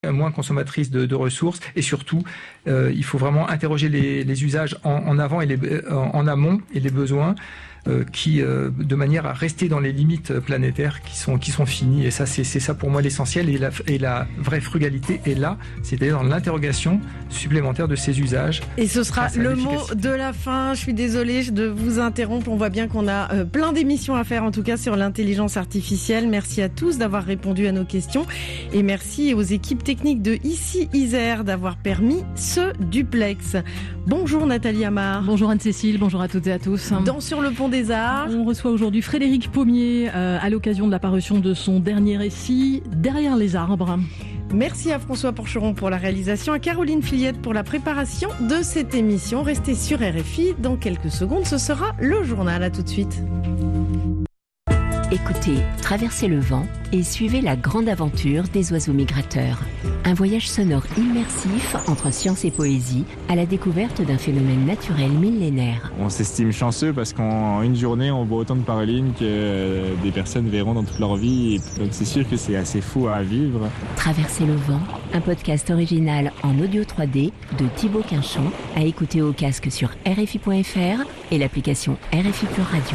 moins consommatrice de ressources et surtout il faut vraiment interroger les usages en avant et en amont et les besoins qui de manière à rester dans les limites planétaires qui sont finies, et ça c'est ça pour moi l'essentiel, et la vraie frugalité est là, c'est-à-dire dans l'interrogation supplémentaire de ces usages. Et ce sera le mot de la fin. Je suis désolée de vous interrompre, on voit bien qu'on a plein d'émissions à faire en tout cas sur l'intelligence artificielle. Merci à tous d'avoir répondu à nos questions et merci aux équipes techniques de Ici Isère d'avoir permis ce duplex. Bonjour Nathalie Amar. Bonjour Anne-Cécile, bonjour à toutes et à tous. Dans Sur le pont des Arts, on reçoit aujourd'hui Frédéric Pommier à l'occasion de la parution de son dernier récit, Derrière les arbres. Merci à François Porcheron pour la réalisation, à Caroline Fillette pour la préparation de cette émission. Restez sur RFI, dans quelques secondes, ce sera le journal. À tout de suite. Écoutez, traversez le vent et suivez la grande aventure des oiseaux migrateurs. Un voyage sonore immersif entre science et poésie à la découverte d'un phénomène naturel millénaire. On s'estime chanceux parce qu'en une journée, on voit autant de parolines que des personnes verront dans toute leur vie. Et donc c'est sûr que c'est assez fou à vivre. Traverser le vent, un podcast original en audio 3D de Thibaut Quinchon, à écouter au casque sur RFI.fr et l'application RFI Pure Radio.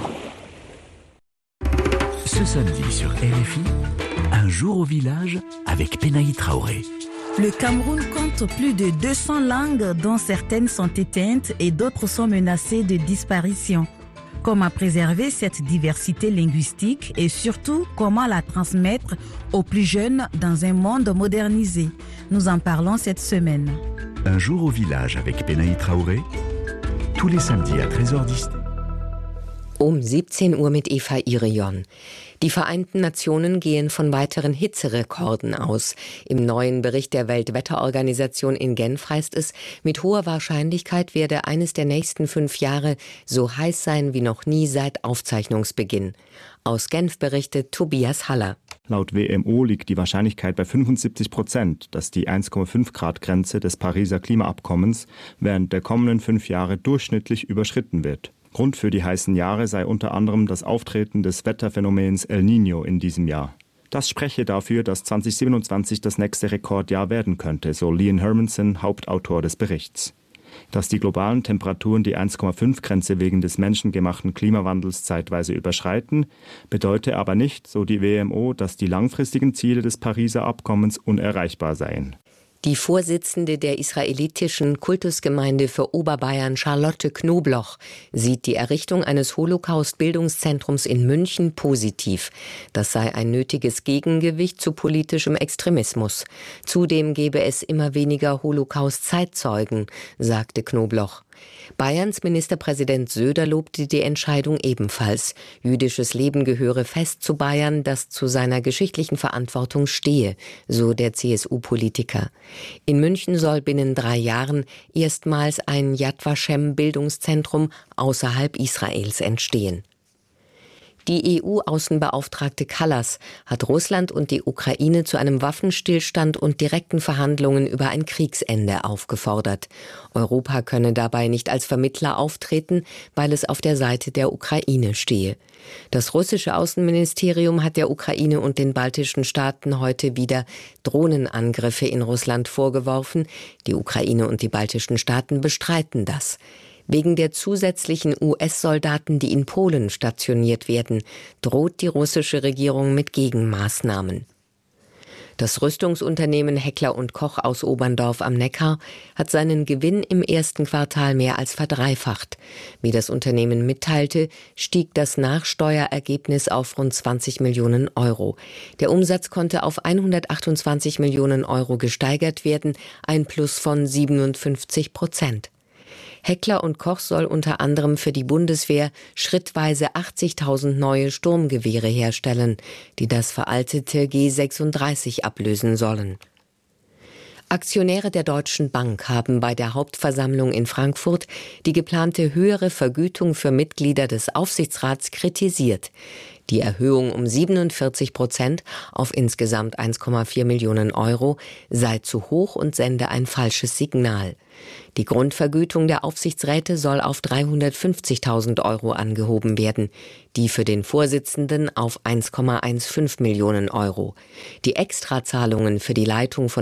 Ce samedi sur RFI, un jour au village avec Penaï Traoré. Le Cameroun compte plus de 200 langues dont certaines sont éteintes et d'autres sont menacées de disparition. Comment préserver cette diversité linguistique et surtout comment la transmettre aux plus jeunes dans un monde modernisé? Nous en parlons cette semaine. Un jour au village avec Penaï Traoré, tous les samedis à 13h10. 17 Uhr mit Eva Irion. Die Vereinten Nationen gehen von weiteren Hitzerekorden aus. Im neuen Bericht der Weltwetterorganisation in Genf heißt es, mit hoher Wahrscheinlichkeit werde eines der nächsten 5 Jahre so heiß sein wie noch nie seit Aufzeichnungsbeginn. Aus Genf berichtet Tobias Haller. Laut WMO liegt die Wahrscheinlichkeit bei 75%, dass die 1,5-Grad-Grenze des Pariser Klimaabkommens während der kommenden 5 Jahre durchschnittlich überschritten wird. Grund für die heißen Jahre sei unter anderem das Auftreten des Wetterphänomens El Niño in diesem Jahr. Das spreche dafür, dass 2027 das nächste Rekordjahr werden könnte, so Lian Hermanson, Hauptautor des Berichts. Dass die globalen Temperaturen die 1,5-Grenze wegen des menschengemachten Klimawandels zeitweise überschreiten, bedeute aber nicht, so die WMO, dass die langfristigen Ziele des Pariser Abkommens unerreichbar seien. Die Vorsitzende der israelitischen Kultusgemeinde für Oberbayern, Charlotte Knobloch, sieht die Errichtung eines Holocaust-Bildungszentrums in München positiv. Das sei ein nötiges Gegengewicht zu politischem Extremismus. Zudem gebe es immer weniger Holocaust-Zeitzeugen, sagte Knobloch. Bayerns Ministerpräsident Söder lobte die Entscheidung ebenfalls. Jüdisches Leben gehöre fest zu Bayern, das zu seiner geschichtlichen Verantwortung stehe, so der CSU-Politiker. In München soll binnen 3 Jahren erstmals ein Yad Vashem-Bildungszentrum außerhalb Israels entstehen. Die EU-Außenbeauftragte Kallas hat Russland und die Ukraine zu einem Waffenstillstand und direkten Verhandlungen über ein Kriegsende aufgefordert. Europa könne dabei nicht als Vermittler auftreten, weil es auf der Seite der Ukraine stehe. Das russische Außenministerium hat der Ukraine und den baltischen Staaten heute wieder Drohnenangriffe in Russland vorgeworfen. Die Ukraine und die baltischen Staaten bestreiten das. Wegen der zusätzlichen US-Soldaten, die in Polen stationiert werden, droht die russische Regierung mit Gegenmaßnahmen. Das Rüstungsunternehmen Heckler & Koch aus Oberndorf am Neckar hat seinen Gewinn im ersten Quartal mehr als verdreifacht. Wie das Unternehmen mitteilte, stieg das Nachsteuerergebnis auf rund 20 Millionen Euro. Der Umsatz konnte auf 128 Millionen Euro gesteigert werden, ein Plus von 57%. Heckler & Koch soll unter anderem für die Bundeswehr schrittweise 80.000 neue Sturmgewehre herstellen, die das veraltete G36 ablösen sollen. Aktionäre der Deutschen Bank haben bei der Hauptversammlung in Frankfurt die geplante höhere Vergütung für Mitglieder des Aufsichtsrats kritisiert. Die Erhöhung um 47% auf insgesamt 1,4 Millionen Euro sei zu hoch und sende ein falsches Signal. Die Grundvergütung der Aufsichtsräte soll auf 350.000 Euro angehoben werden, die für den Vorsitzenden auf 1,15 Millionen Euro. Die Extrazahlungen für die Leitung von